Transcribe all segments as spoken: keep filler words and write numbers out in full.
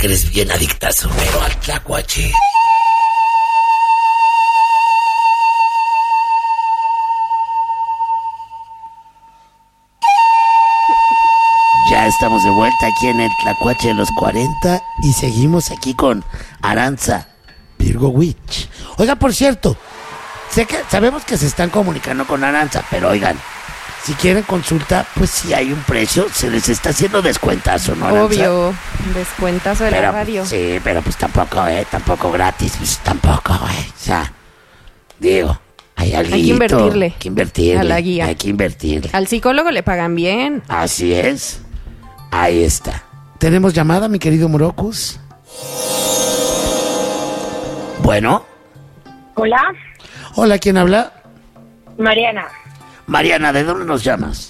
que eres bien adictazo. Pero al tlacuache. Ya estamos de vuelta aquí en el Tlacuache de los cuarenta y seguimos aquí con Aranza Virgo Witch. Oiga, por cierto, sé que sabemos que se están comunicando con Aranza, pero oigan, si quieren consulta, pues si hay un precio, se les está haciendo descuentazo, ¿no, Aranza? Obvio, descuentazo de pero, la radio. Sí, pero pues tampoco, eh, tampoco gratis, pues tampoco, eh, o sea, digo, hay alguien. Hay que invertirle. Hay que invertirle. A la guía. Hay que invertirle. Al psicólogo le pagan bien. Así es. Ahí está. ¿Tenemos llamada, mi querido Morocus? Bueno. Hola. Hola, ¿quién habla? Mariana. Mariana, ¿de dónde nos llamas?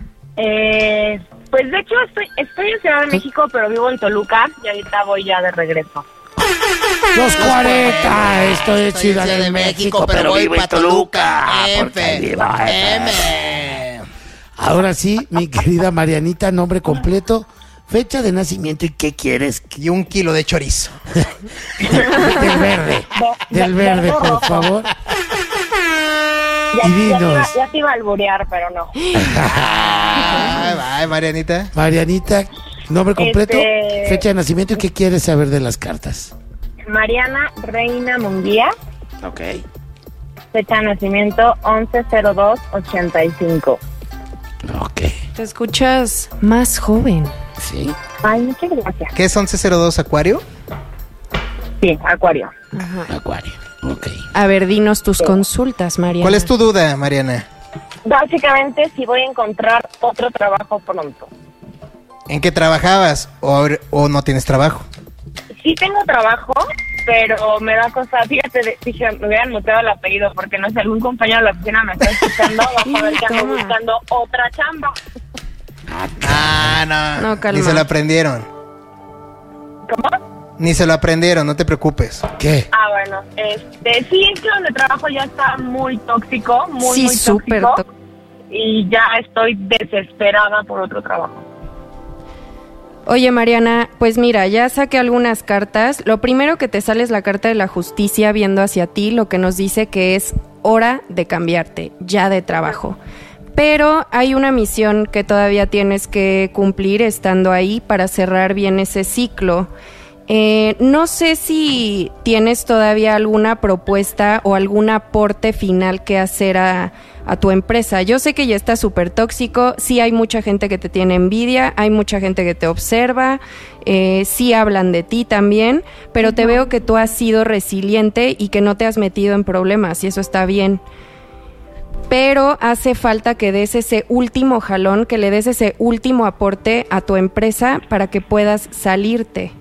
Eh, pues de hecho estoy, estoy en Ciudad de México, pero vivo en Toluca y ahorita voy ya de regreso. Los cuarenta, estoy en Ciudad de México, pero vivo en Toluca. Porque vivo en... Ahora sí, mi querida Marianita, nombre completo, fecha de nacimiento y qué quieres. Y un kilo de chorizo. Del verde, del verde, por favor. Ya, Y ya, te dinos. iba, ya te iba a alburear, pero no. Ay, ay, Marianita. Marianita, nombre completo, Este- fecha de nacimiento y qué quieres saber de las cartas. Mariana Reina Munguía, Ok. fecha de nacimiento once cero dos ochenta y cinco. Ok, Te escuchas más joven. sí. Ay, muchas gracias. ¿Qué es once cero dos Acuario? Sí, Acuario. Acuario, ok. A ver, dinos tus consultas, Mariana. ¿Cuál es tu duda, Mariana? Básicamente, si voy a encontrar otro trabajo pronto. ¿En qué trabajabas o, ahora- o no tienes trabajo? Sí tengo trabajo, pero me da cosa, fíjate, de- dije, me hubieran muteado el apellido, porque no sé, algún compañero de la oficina me está escuchando, va a ver que ando Toma. buscando otra chamba. Ah, no. No, calma. Ni se lo aprendieron. ¿Cómo? Ni se lo aprendieron, no te preocupes. ¿Qué? Ah, bueno, este, sí, es que donde trabajo ya está muy tóxico, muy, Sí, muy súper tóxico, tó- y ya estoy desesperada por otro trabajo. Oye, Mariana, pues mira, ya saqué algunas cartas. Lo primero que te sale es la carta de la justicia viendo hacia ti, lo que nos dice que es hora de cambiarte, ya de trabajo. Pero hay una misión que todavía tienes que cumplir estando ahí para cerrar bien ese ciclo. Eh, no sé si tienes todavía alguna propuesta o algún aporte final que hacer a, a tu empresa. Yo sé que ya está súper tóxico, sí hay mucha gente que te tiene envidia, hay mucha gente que te observa, eh, sí hablan de ti también, pero te veo que tú has sido resiliente y que no te has metido en problemas y eso está bien. Pero hace falta que des ese último jalón, que le des ese último aporte a tu empresa para que puedas salirte.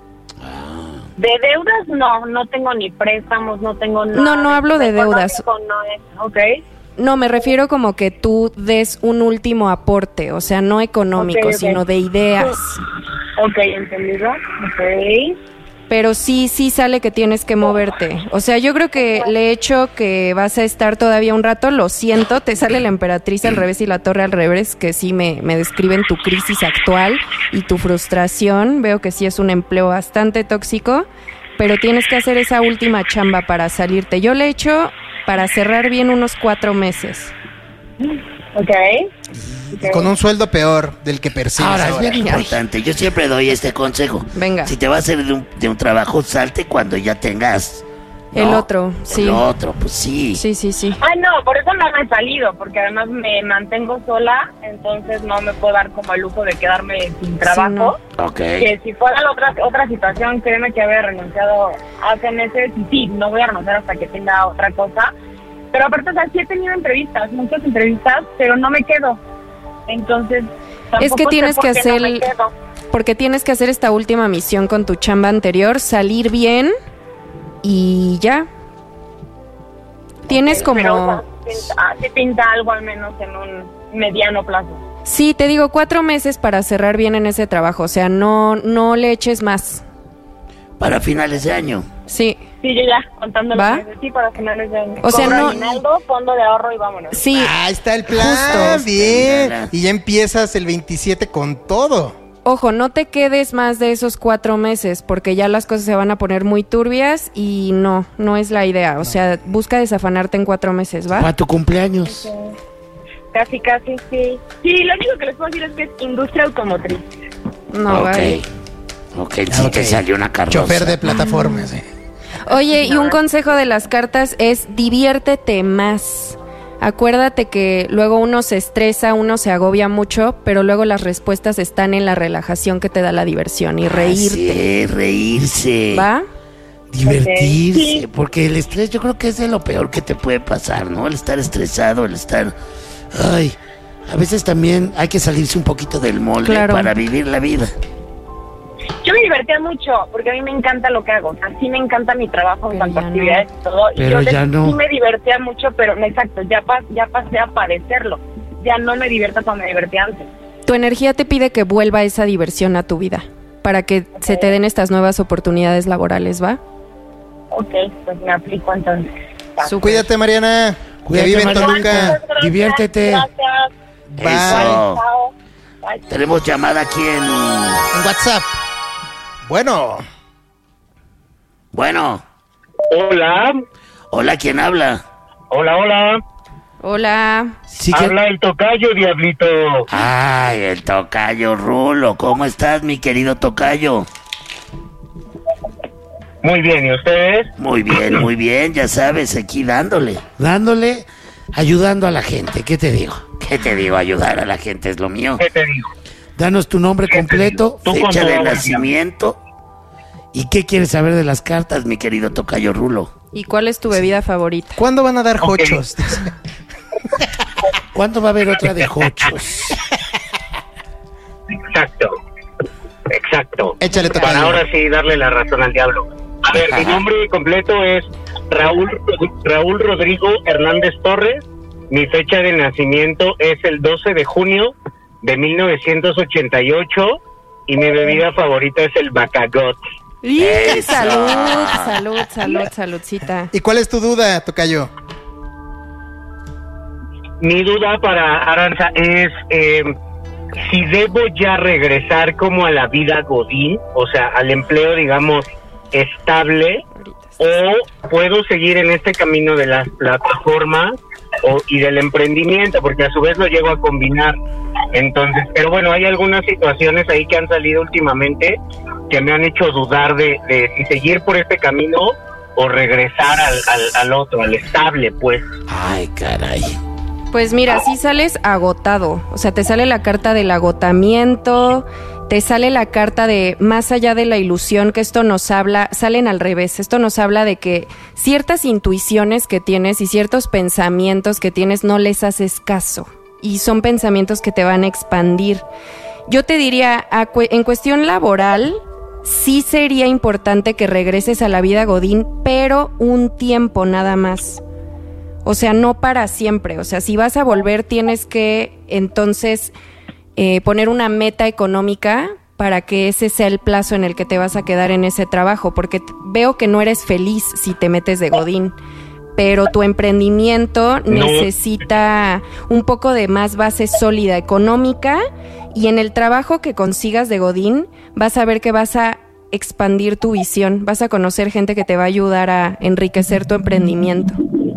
De deudas no, no tengo ni préstamos, no tengo nada. No, no hablo de deudas. Económico no es, ok. No, me refiero como que tú des un último aporte, o sea, no económico, Ok, ok. sino de ideas. Ok, entendido. Ok. Pero sí, sí sale que tienes que moverte. O sea, yo creo que le hecho que vas a estar todavía un rato, lo siento, te sale la emperatriz al revés y la torre al revés, que sí me, me describen tu crisis actual y tu frustración. Veo que sí es un empleo bastante tóxico, pero tienes que hacer esa última chamba para salirte. Yo le echo para cerrar bien unos cuatro meses. Ok. Y con un sueldo peor del que percibes Ahora, ahora. es bien importante, yo siempre doy este consejo. Venga. Si te vas a hacer de un, de un trabajo, salte cuando ya tengas... El ¿no? otro, sí. El otro, pues sí. Sí, sí, sí. Ah, no, por eso no me he salido, porque además me mantengo sola, entonces no me puedo dar como el lujo de quedarme sin trabajo. no. Ok. Que si fuera la otra otra situación, créeme que había renunciado hace meses y sí, no voy a renunciar hasta que tenga otra cosa. Pero aparte, o sea, sí he tenido entrevistas, muchas entrevistas, pero no me quedo. Entonces, Es que tampoco sé tienes por que qué hacer no me el- quedo. Porque tienes que hacer esta última misión con tu chamba anterior, salir bien y ya. Tienes como... Pero, o sea, pinta, ah, sí pinta algo al menos en un mediano plazo. Sí, te digo, cuatro meses para cerrar bien en ese trabajo. O sea, no, no le eches más. Para finales de año. Sí, Sí, yo ya contando los ¿Va? meses, sí, para finales de año. O sea, Cobro no- aguinaldo, fondo de ahorro y vámonos. sí. Ahí está el plan, Justo. bien. Y ya empiezas el veintisiete con todo. ojo, no te quedes más de esos cuatro meses porque ya las cosas se van a poner muy turbias y no, no es la idea. O sea, busca desafanarte en cuatro meses, ¿va? Para tu cumpleaños. Casi, casi, sí. Sí, lo único que les puedo decir es que es industria automotriz. No, ok. vale. Ok, sí Ok. te salió una carroza. Chofer de plataformas, sí. Oye, y un consejo de las cartas es diviértete más. Acuérdate que luego uno se estresa, uno se agobia mucho, pero luego las respuestas están en la relajación que te da la diversión y reírte. Sí, reírse. ¿Va? Divertirse, Ok, sí. porque el estrés yo creo que es de lo peor que te puede pasar, ¿no? El estar estresado, el estar... Ay, a veces también hay que salirse un poquito del molde Claro. para vivir la vida. Yo me divertía mucho, porque a mí me encanta lo que hago. O sea, sí me encanta mi trabajo en Pero cuanto a ya actividades y todo. Y Pero yo de- ya no. sí me divertía mucho, pero no, exacto, ya, pas, ya pasé a padecerlo. Ya no me divierto como me divertía antes. Tu energía te pide que vuelva esa diversión a tu vida para que se te den estas nuevas oportunidades laborales, ¿va? Ok, pues me aplico entonces. Va. Súper. Cuídate, Mariana. Cuídate, que vive en Mariana. Toluca. Muchas gracias, Diviértete. Gracias. Bye. Eso. Chao. Bye. Tenemos llamada aquí en... En WhatsApp. Bueno. Bueno, Hola, hola, ¿quién habla? hola, hola. Hola. Sí que... Habla el tocayo, diablito. Ay, el tocayo Rulo, ¿cómo estás, mi querido tocayo? Muy bien, ¿y ustedes? Muy bien, muy bien, ya sabes, aquí dándole. Dándole, ayudando a la gente, ¿qué te digo? ¿Qué te digo? Ayudar a la gente es lo mío. ¿Qué te digo? Danos tu nombre ¿Qué te completo, digo? Tú con fecha tu de agua, nacimiento. ¿Y qué quieres saber de las cartas, mi querido tocayo Rulo? ¿Y cuál es tu bebida favorita? ¿Cuándo van a dar Ok. jochos? ¿Cuándo va a haber otra de jochos? Exacto, exacto. Échale, Para tocayo. ahora sí darle la razón al diablo. A ver, mi nombre completo es Raúl, Raúl Rodrigo Hernández Torres. Mi fecha de nacimiento es el doce de junio de mil novecientos ochenta y ocho y mi bebida favorita es el Bacagot. ¡Y Eso. salud, salud, salud, saludcita! ¿Y cuál es tu duda, tocayo? Mi duda para Aranza es eh, si debo ya regresar como a la vida godín, o sea, al empleo, digamos, estable, o puedo seguir en este camino de las plataformas o, y del emprendimiento, porque a su vez lo llego a combinar. Entonces, pero bueno, hay algunas situaciones ahí que han salido últimamente que me han hecho dudar de, de si seguir por este camino o regresar al, al, al otro, al estable, pues. Ay, caray. Pues mira, sí sales agotado, o sea, te sale la carta del agotamiento, te sale la carta de más allá de la ilusión, que esto nos habla, salen al revés, esto nos habla de que ciertas intuiciones que tienes y ciertos pensamientos que tienes no les haces caso y son pensamientos que te van a expandir. Yo te diría, a cu- en cuestión laboral, sí sería importante que regreses a la vida godín, pero un tiempo nada más. O sea, no para siempre. O sea, si vas a volver, tienes que entonces eh, poner una meta económica para que ese sea el plazo en el que te vas a quedar en ese trabajo, porque t- veo que no eres feliz si te metes de godín, pero tu emprendimiento No. necesita un poco de más base sólida económica, y en el trabajo que consigas de godín vas a ver que vas a expandir tu visión, vas a conocer gente que te va a ayudar a enriquecer tu emprendimiento.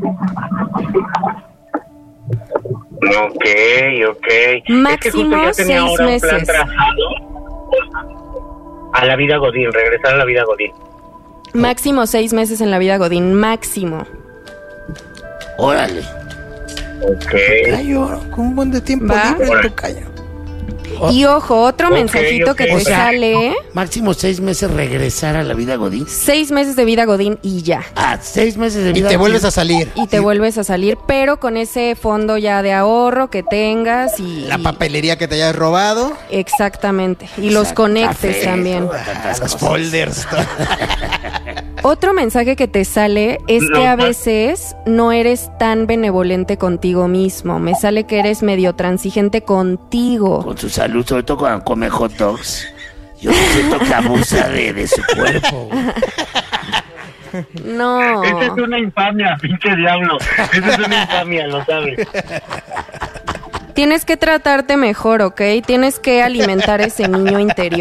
Ok, ok. Es que Máximo justo yo tenía seis ahora un plan meses. trazado a la vida godín, regresar a la vida godín. Máximo seis meses en la vida godín, máximo. Órale. Ok. Tocayo, con un buen de tiempo ¿Va? libre, Órale. tocayo. Oh, Y ojo, otro Ok, mensajito ok. que te O sea, sale, máximo seis meses regresar a la vida godín. seis meses de vida godín y ya. Ah, seis meses de Y vida te vuelves a godín. salir. Y te vuelves a salir, pero con ese fondo ya de ahorro que tengas y... La y- papelería que te hayas robado. Exactamente. Y los Exacto, conectes café, también. todo, tantas Los cosas. folders. todo. Otro mensaje que te sale es No, que a no. veces no eres tan benevolente contigo mismo. Me sale que eres medio transigente contigo. Con su salud, sobre todo cuando come hot dogs. Yo siento que abusa de, de su cuerpo. güey. No. Esa es una infamia, pinche diablo. Esa es una infamia, lo sabes. Tienes que tratarte mejor, ¿ok? Tienes que alimentar ese niño interior.